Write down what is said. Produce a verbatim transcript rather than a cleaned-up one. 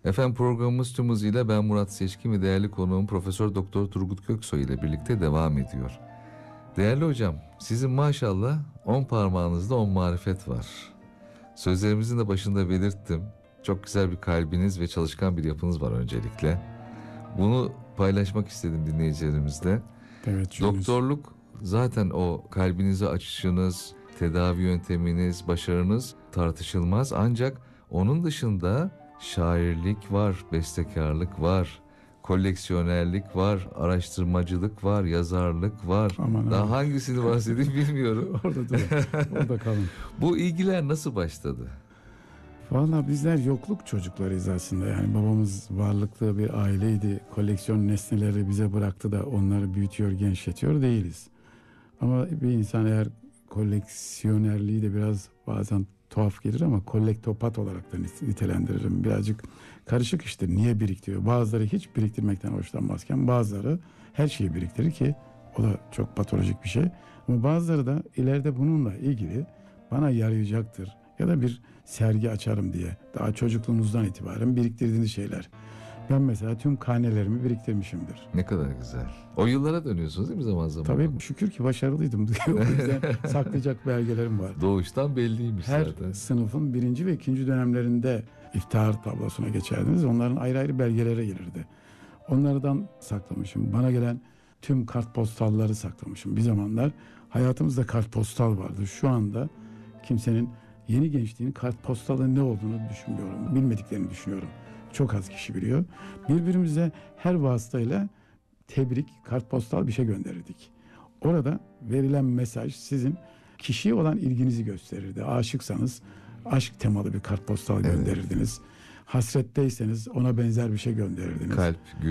Efendim programımız tüm hızıyla ben Murat Seçkin ve değerli konuğum Profesör Doktor Turgut Köksoy ile birlikte devam ediyor. Değerli hocam, sizin maşallah on parmağınızda on marifet var. Sözlerimizin de başında belirttim. Çok güzel bir kalbiniz ve çalışkan bir yapınız var öncelikle. Bunu paylaşmak istedim dinleyicilerimizle. Evet, şöyle. Doktorluk zaten o kalbinizi açışınız, tedavi yönteminiz, başarınız tartışılmaz. Ancak onun dışında şairlik var, bestekarlık var, koleksiyonerlik var, araştırmacılık var, yazarlık var. Aman Daha abi. hangisini bahsedeyim bilmiyorum. Orada dur, orada kalın. Bu ilgiler nasıl başladı? Vallahi bizler yokluk çocuklarıyız aslında. Yani babamız varlıklı bir aileydi. Koleksiyon nesneleri bize bıraktı da onları büyütüyor, genişletiyor değiliz. Ama bir insan eğer koleksiyonerliği de biraz bazen tuhaf gelir ama kolektopat olarak da nitelendiririm. Birazcık karışık işte, niye biriktiriyor? Bazıları hiç biriktirmekten hoşlanmazken bazıları her şeyi biriktirir ki o da çok patolojik bir şey. Ama bazıları da ileride bununla ilgili bana yarayacaktır ya da bir sergi açarım diye daha çocukluğunuzdan itibaren biriktirdiğiniz şeyler. Ben mesela tüm karnelerimi biriktirmişimdir. Ne kadar güzel. O yıllara dönüyorsunuz değil mi zaman zaman? Tabii şükür ki başarılıydım. O yüzden saklayacak belgelerim var. Doğuştan belliymiş Her zaten. sınıfın birinci ve ikinci dönemlerinde iftihar tablosuna geçerdiniz. Onların ayrı ayrı belgelere gelirdi. Onlardan saklamışım. Bana gelen tüm kartpostalları saklamışım. Bir zamanlar hayatımızda kartpostal vardı. Şu anda kimsenin, yeni gençliğin kartpostalın ne olduğunu düşünmüyorum. Bilmediklerini düşünüyorum. Çok az kişi biliyor. Birbirimize her vasıtayla tebrik, kartpostal bir şey gönderirdik. Orada verilen mesaj sizin kişiye olan ilginizi gösterirdi. Aşıksanız aşk temalı bir kartpostal gönderirdiniz. Evet. Hasretteyseniz ona benzer bir şey gönderirdiniz. Kalp,